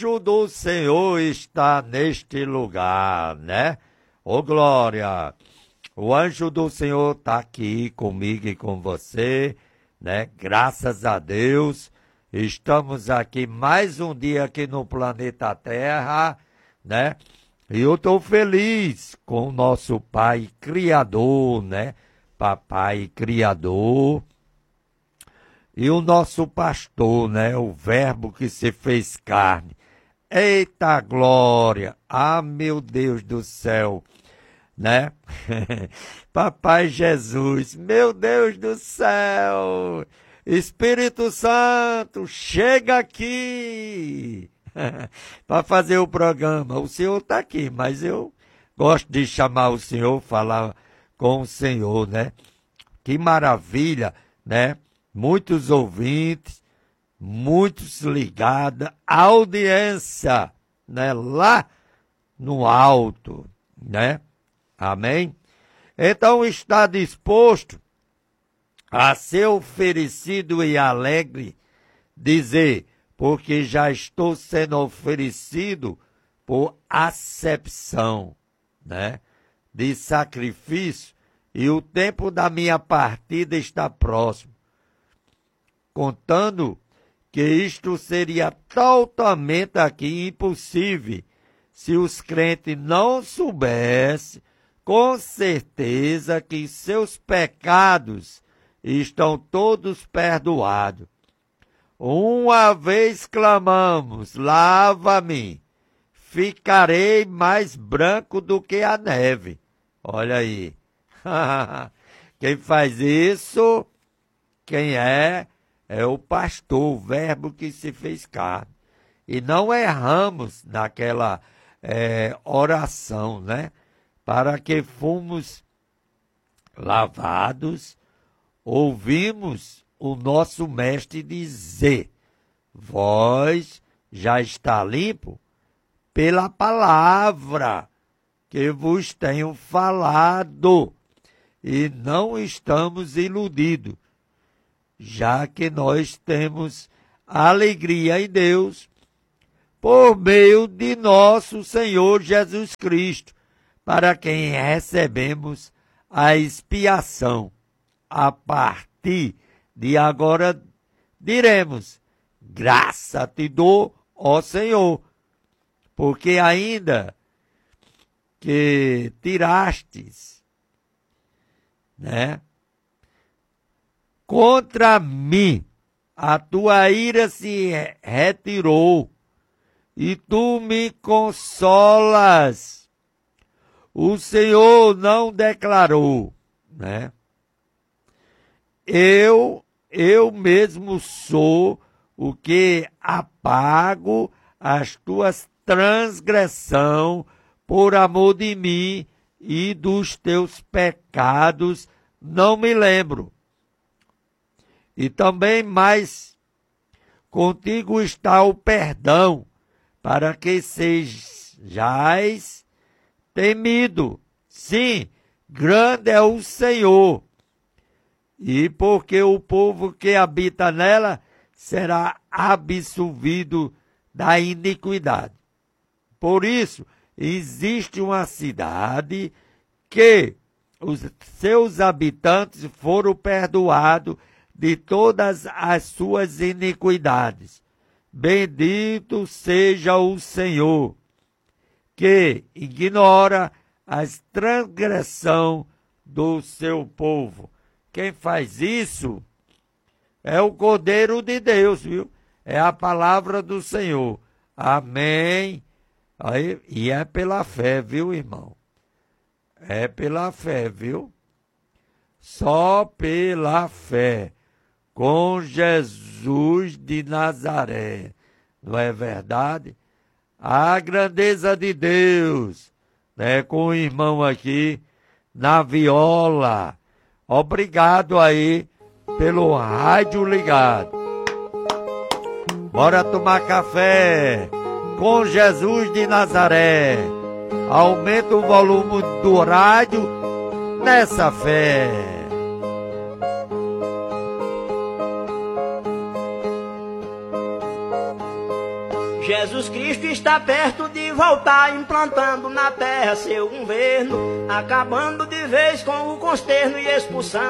anjo do Senhor está neste lugar, né? Ô glória! O anjo do Senhor está aqui comigo e com você, né? Graças a Deus, estamos aqui mais um dia aqui no planeta Terra, né? E eu estou feliz com o nosso Pai Criador, né? Papai Criador. E o nosso pastor, né? O Verbo que se fez carne. Eita glória! Ah, meu Deus do céu! Né? Papai Jesus, meu Deus do céu! Espírito Santo, chega aqui! Para fazer o programa. O Senhor está aqui, mas eu gosto de chamar o Senhor, falar com o Senhor, né? Que maravilha, né? Muitos ouvintes, muitos ligados, audiência, né? Lá no alto, né? Amém? Então está disposto a ser oferecido e alegre, dizer, porque já estou sendo oferecido por acepção, né? De sacrifício, e o tempo da minha partida está próximo. Contando que isto seria totalmente aqui impossível se os crentes não soubessem com certeza que seus pecados estão todos perdoados. Uma vez clamamos, lava-me, ficarei mais branco do que a neve. Olha aí. Quem faz isso, quem é o pastor, o Verbo que se fez carne. E não erramos naquela oração, né? Para que fomos lavados, ouvimos o nosso mestre dizer, vós já está limpo pela palavra que vos tenho falado, e não estamos iludidos, já que nós temos alegria em Deus por meio de nosso Senhor Jesus Cristo, para quem recebemos a expiação. A partir de agora diremos, graça te dou, ó Senhor, porque ainda que tirastes, né, contra mim, a tua ira se retirou, e tu me consolas. O Senhor não declarou, né? Eu mesmo sou o que apago as tuas transgressões por amor de mim, e dos teus pecados não me lembro. E também mais, contigo está o perdão, para que sejais temido. Sim, grande é o Senhor. E porque o povo que habita nela será absolvido da iniquidade. Por isso, existe uma cidade que os seus habitantes foram perdoados de todas as suas iniquidades. Bendito seja o Senhor, que ignora as transgressões do seu povo. Quem faz isso é o Cordeiro de Deus, viu? É a palavra do Senhor. Amém. Aí, e é pela fé, viu, irmão? É pela fé, viu? Só pela fé. Com Jesus de Nazaré. Não é verdade? A grandeza de Deus, né? Com o irmão aqui na viola. Obrigado aí pelo rádio ligado. Bora tomar café com Jesus de Nazaré. Aumenta o volume do rádio nessa fé. Jesus Cristo está perto de voltar, implantando na terra seu governo, acabando de vez com o consterno e expulsando